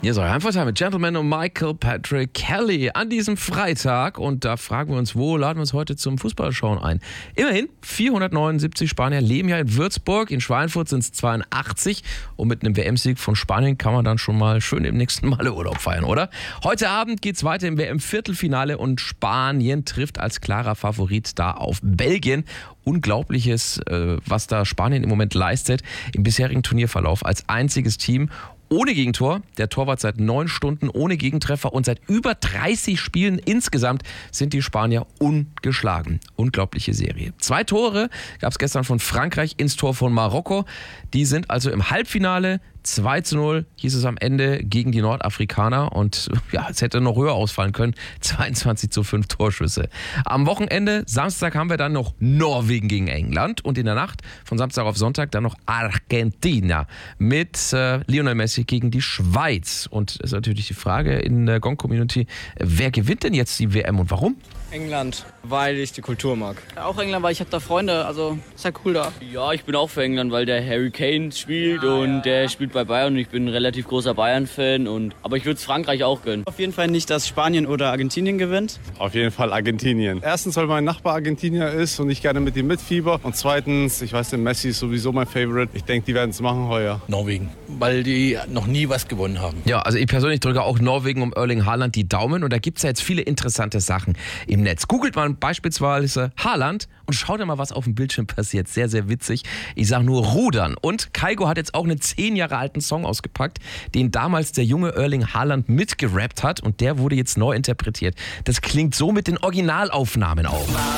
Hier soll einfach mit Gentleman und Michael Patrick Kelly an diesem Freitag. Und da fragen wir uns, wo laden wir uns heute zum Fußballschauen ein? Immerhin 479 Spanier leben ja in Würzburg. In Schweinfurt sind es 82. Und mit einem WM-Sieg von Spanien kann man dann schon mal schön im nächsten Male Urlaub feiern, oder? Heute Abend geht es weiter im WM-Viertelfinale und Spanien trifft als klarer Favorit da auf Belgien. Unglaubliches, was da Spanien im Moment leistet im bisherigen Turnierverlauf als einziges Team. Ohne Gegentor, der Torwart seit 9 Stunden ohne Gegentreffer und seit über 30 Spielen insgesamt sind die Spanier ungeschlagen. Unglaubliche Serie. 2 Tore gab es gestern von Frankreich ins Tor von Marokko. Die sind also im Halbfinale. 2:0 hieß es am Ende gegen die Nordafrikaner und ja, es hätte noch höher ausfallen können. 22:5 Torschüsse. Am Wochenende, Samstag, haben wir dann noch Norwegen gegen England und in der Nacht von Samstag auf Sonntag dann noch Argentina mit Lionel Messi gegen die Schweiz. Und es ist natürlich die Frage in der Gong-Community, wer gewinnt denn jetzt die WM und warum? England, weil ich die Kultur mag. Auch England, weil ich habe da Freunde, also ist ja cool da. Ja, ich bin auch für England, weil der Harry Kane spielt der spielt bei Bayern und ich bin ein relativ großer Bayern-Fan. Aber ich würde es Frankreich auch gönnen. Auf jeden Fall nicht, dass Spanien oder Argentinien gewinnt. Auf jeden Fall Argentinien. Erstens, weil mein Nachbar Argentinier ist und ich gerne mit ihm mitfieber. Und zweitens, ich weiß, der Messi ist sowieso mein Favorite. Ich denke, die werden es machen heuer. Norwegen, weil die noch nie was gewonnen haben. Ja, also ich persönlich drücke auch Norwegen um Erling Haaland die Daumen und da gibt es ja jetzt viele interessante Sachen im Netz. Googelt mal beispielsweise Haaland und schaut mal, was auf dem Bildschirm passiert. Sehr, sehr witzig. Ich sage nur Rudern. Und Kygo hat jetzt auch einen 10 Jahre alten Song ausgepackt, den damals der junge Erling Haaland mitgerappt hat und der wurde jetzt neu interpretiert. Das klingt so mit den Originalaufnahmen auch.